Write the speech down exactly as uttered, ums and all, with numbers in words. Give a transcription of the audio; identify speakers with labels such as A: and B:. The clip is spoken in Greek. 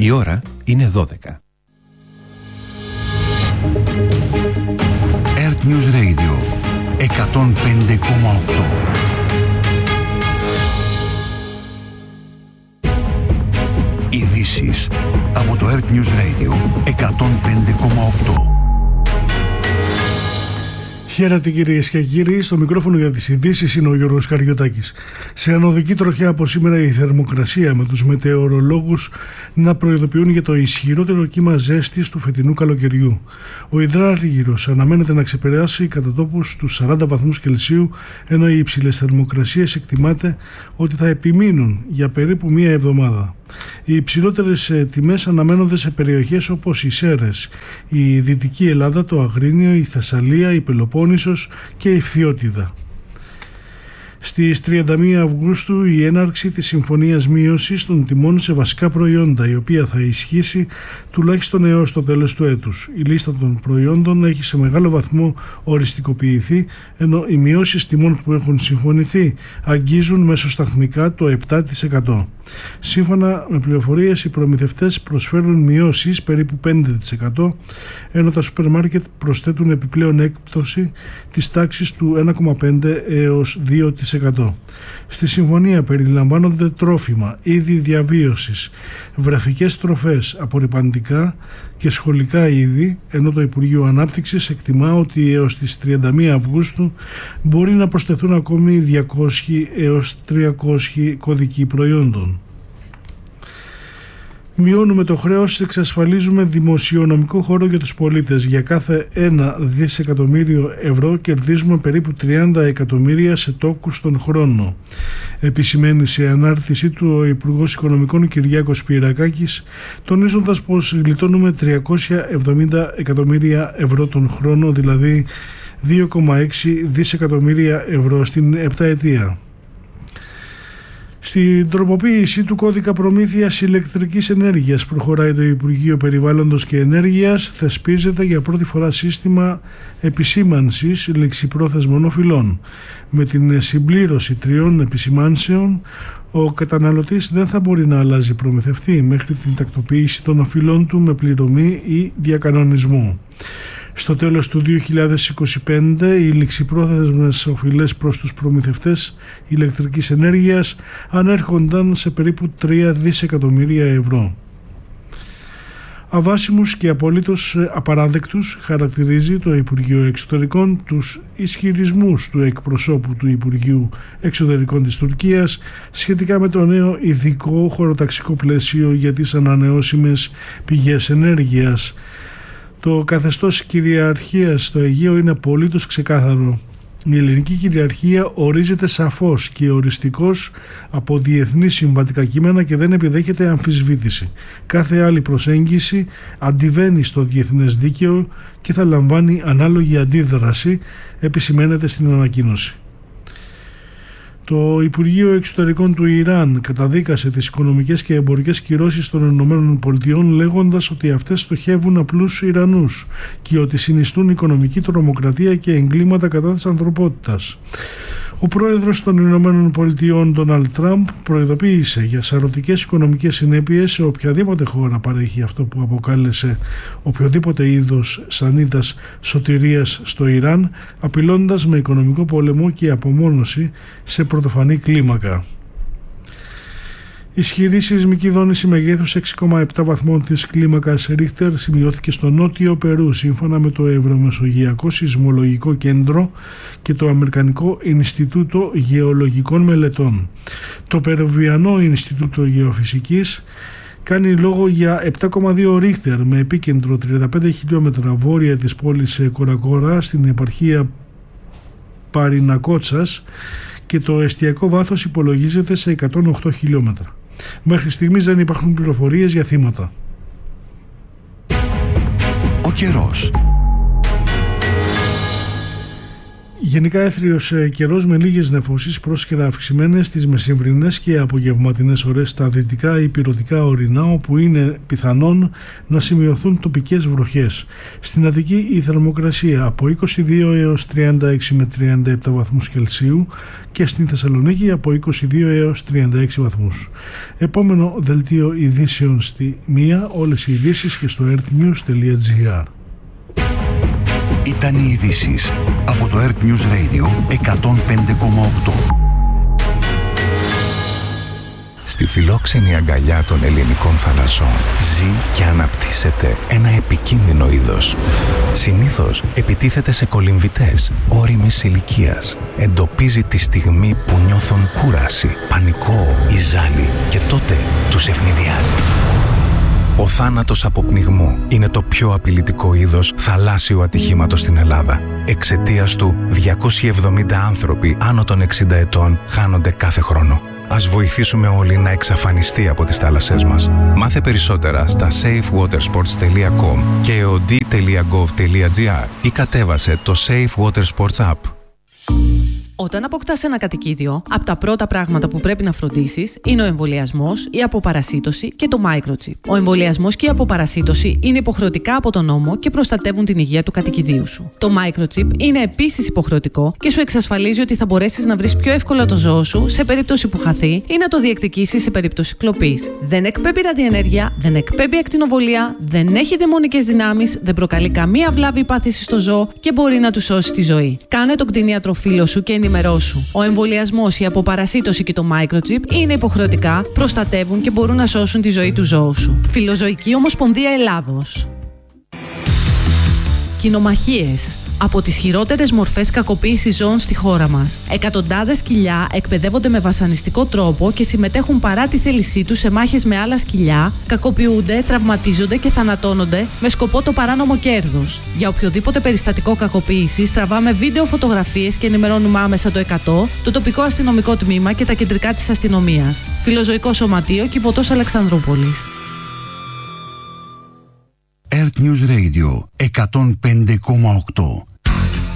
A: Η ώρα είναι δώδεκα. Earth News Radio εκατόν πέντε κόμμα οκτώ. Ειδήσεις από το Earth News Radio εκατόν πέντε κόμμα οκτώ.
B: Χαίρετε κυρίες και κύριοι, στο μικρόφωνο για τις ειδήσεις είναι ο Γιώργος Καριωτάκης. Σε ανωδική τροχιά από σήμερα η θερμοκρασία, με τους μετεωρολόγους να προειδοποιούν για το ισχυρότερο κύμα ζέστης του φετινού καλοκαιριού. Ο υδράργυρος αναμένεται να ξεπεράσει κατά τόπους τους σαράντα βαθμούς Κελσίου, ενώ οι υψηλές θερμοκρασίες εκτιμάται ότι θα επιμείνουν για περίπου μία εβδομάδα. Οι υψηλότερες τιμές αναμένονται σε περιοχές όπως οι Σέρρες, η Δυτική Ελλάδα, το Αγρίνιο, η Θεσσαλία, η Πελοπόννησος και η Φθιώτιδα. Στις τριάντα μία Αυγούστου η έναρξη της συμφωνίας μείωσης των τιμών σε βασικά προϊόντα, η οποία θα ισχύσει τουλάχιστον έως το τέλος του έτους. Η λίστα των προϊόντων έχει σε μεγάλο βαθμό οριστικοποιηθεί, ενώ οι μειώσεις τιμών που έχουν συμφωνηθεί αγγίζουν μεσοσταθμικά το επτά τοις εκατό. Σύμφωνα με πληροφορίες, οι προμηθευτές προσφέρουν μειώσεις περίπου πέντε τοις εκατό, ενώ τα σούπερ μάρκετ προσθέτουν επιπλέον έκπτωση της τάξης του ένα κόμμα πέντε έως δύο τοις εκατό. Στη συμφωνία περιλαμβάνονται τρόφιμα, είδη διαβίωσης, βρεφικές τροφές, απορρυπαντικά και σχολικά είδη, ενώ το Υπουργείο Ανάπτυξης εκτιμά ότι έως τις τριάντα μία Αυγούστου μπορεί να προσθεθούν ακόμη διακόσιοι έως τριακόσιοι κωδικοί προϊόντων. Μειώνουμε το χρέος, εξασφαλίζουμε δημοσιονομικό χώρο για τους πολίτες. Για κάθε ένα δισεκατομμύριο ευρώ κερδίζουμε περίπου τριάντα εκατομμύρια σε τόκους τον χρόνο. Επισημαίνει σε ανάρτησή του ο Υπουργός Οικονομικών Κυριάκος Πυρακάκης, τονίζοντας πως γλιτώνουμε τριακόσια εβδομήντα εκατομμύρια ευρώ τον χρόνο, δηλαδή δύο κόμμα έξι δισεκατομμύρια ευρώ στην επταετία. Στην τροποποίηση του κώδικα προμήθειας ηλεκτρικής ενέργειας προχωράει το Υπουργείο Περιβάλλοντος και Ενέργειας. Θεσπίζεται για πρώτη φορά σύστημα επισήμανσης ληξιπρόθεσμων οφειλών. Με την συμπλήρωση τριών επισημάνσεων, ο καταναλωτής δεν θα μπορεί να αλλάζει προμηθευτή μέχρι την τακτοποίηση των οφειλών του με πληρωμή ή διακανονισμό. Στο τέλος του δύο χιλιάδες είκοσι πέντε, οι ληξιπρόθεσμες οφειλές προς τους προμηθευτές ηλεκτρικής ενέργειας ανέρχονταν σε περίπου τρία δισεκατομμύρια ευρώ. Αβάσιμους και απολύτως απαράδεκτους χαρακτηρίζει το Υπουργείο Εξωτερικών τους ισχυρισμούς του εκπροσώπου του Υπουργείου Εξωτερικών της Τουρκίας σχετικά με το νέο ειδικό χωροταξικό πλαίσιο για τις ανανεώσιμες πηγές ενέργειας. Το καθεστώς κυριαρχίας στο Αιγαίο είναι απολύτως ξεκάθαρο. Η ελληνική κυριαρχία ορίζεται σαφώς και οριστικώς από διεθνή συμβατικά κείμενα και δεν επιδέχεται αμφισβήτηση. Κάθε άλλη προσέγγιση αντιβαίνει στο διεθνές δίκαιο και θα λαμβάνει ανάλογη αντίδραση, επισημαίνεται στην ανακοίνωση. Το Υπουργείο Εξωτερικών του Ιράν καταδίκασε τις οικονομικές και εμπορικές κυρώσεις των Ηνωμένων Πολιτειών, λέγοντας ότι αυτές στοχεύουν απλούς Ιρανούς και ότι συνιστούν οικονομική τρομοκρατία και εγκλήματα κατά της ανθρωπότητας. Ο πρόεδρος των Ηνωμένων Πολιτειών, Ντόναλντ Τραμπ, προειδοποίησε για σαρωτικές οικονομικές συνέπειες σε οποιαδήποτε χώρα παρέχει αυτό που αποκάλεσε οποιοδήποτε είδος σανίδας σωτηρίας στο Ιράν, απειλώντας με οικονομικό πόλεμο και απομόνωση σε πρωτοφανή κλίμακα. Ισχυρή σεισμική δόνηση μεγέθους έξι κόμμα επτά βαθμών της κλίμακας Ρίχτερ σημειώθηκε στο νότιο Περού, σύμφωνα με το Ευρωμεσογειακό Σεισμολογικό Κέντρο και το Αμερικανικό Ινστιτούτο Γεωλογικών Μελετών. Το Περουβιανό Ινστιτούτο Γεωφυσικής κάνει λόγο για επτά κόμμα δύο Ρίχτερ με επίκεντρο τριάντα πέντε χιλιόμετρα βόρεια της πόλης Κορακόρα στην επαρχία Παρινακότσας και το εστιακό βάθος υπολογίζεται σε εκατόν οκτώ χιλιόμετρα. Μέχρι στιγμής δεν υπάρχουν πληροφορίες για θύματα.
A: Ο καιρός.
B: Γενικά έθριος καιρός με λίγες νεφώσεις, πρόσκαιρα αυξημένες στις μεσημβρινές και απογευματινές ώρες στα δυτικά υπηρετικά ορεινά, όπου είναι πιθανόν να σημειωθούν τοπικές βροχές. Στην Αττική η θερμοκρασία από είκοσι δύο έως τριάντα έξι με τριάντα επτά βαθμούς Κελσίου και στην Θεσσαλονίκη από είκοσι δύο έως τριάντα έξι βαθμούς. Επόμενο δελτίο ειδήσεων στη μία, όλες οι ειδήσεις και στο earthnews τελεία gr.
A: Ήταν οι ειδήσεις από το Earth News Radio εκατόν πέντε κόμμα οκτώ.
C: Στη φιλόξενη αγκαλιά των ελληνικών θαλασσών ζει και αναπτύσσεται ένα επικίνδυνο είδος. Συνήθως επιτίθεται σε κολυμβητές όριμης ηλικίας. Εντοπίζει τη στιγμή που νιώθουν κούραση, πανικό ή ζάλι και τότε τους ευνηδιάζει. Ο θάνατος από πνιγμό είναι το πιο απειλητικό είδος θαλάσσιου ατυχήματος στην Ελλάδα. Εξαιτίας του, διακόσιοι εβδομήντα άνθρωποι άνω των εξήντα ετών χάνονται κάθε χρόνο. Ας βοηθήσουμε όλοι να εξαφανιστεί από τις θάλασσές μας. Μάθε περισσότερα στα safe water sports τελεία com και e o d τελεία gov τελεία gr ή κατέβασε το Safe Water Sports App.
D: Όταν αποκτάς ένα κατοικίδιο, από τα πρώτα πράγματα που πρέπει να φροντίσεις είναι ο εμβολιασμός, η αποπαρασίτωση και το microchip. Ο εμβολιασμός και η αποπαρασίτωση είναι υποχρεωτικά από τον νόμο και προστατεύουν την υγεία του κατοικιδίου σου. Το microchip είναι επίσης υποχρεωτικό και σου εξασφαλίζει ότι θα μπορέσεις να βρεις πιο εύκολα το ζώο σου σε περίπτωση που χαθεί ή να το διεκδικήσεις σε περίπτωση κλοπής. Δεν εκπέμπει ραδιενέργεια, δεν εκπέμπει ακτινοβολία, δεν έχει δαιμονικές δυνάμεις, δεν προκαλεί καμία βλάβη ή πάθηση στο ζώο και μπορεί να του σώσει τη ζωή. Κάνε τον κτηνίατρο φίλο σου και ενημερώσου. Ο εμβολιασμός, η αποπαρασίτωση και το microchip είναι υποχρεωτικά, προστατεύουν και μπορούν να σώσουν τη ζωή του ζώου σου. Φιλοζωική Ομοσπονδία Ελλάδος. Κοινομαχίες. Από τις χειρότερες μορφές κακοποίησης ζώων στη χώρα μας. Εκατοντάδες σκυλιά εκπαιδεύονται με βασανιστικό τρόπο και συμμετέχουν παρά τη θέλησή τους σε μάχες με άλλα σκυλιά, κακοποιούνται, τραυματίζονται και θανατώνονται με σκοπό το παράνομο κέρδος. Για οποιοδήποτε περιστατικό κακοποίησης τραβάμε βίντεο, φωτογραφίες και ενημερώνουμε άμεσα το εκατό, το τοπικό αστυνομικό τμήμα και τα κεντρικά της αστυνομίας. Φιλοζωικό Σωματείο, Κιβωτός Αλεξανδρούπολης.
A: Earth News Radio εκατόν πέντε κόμμα οκτώ.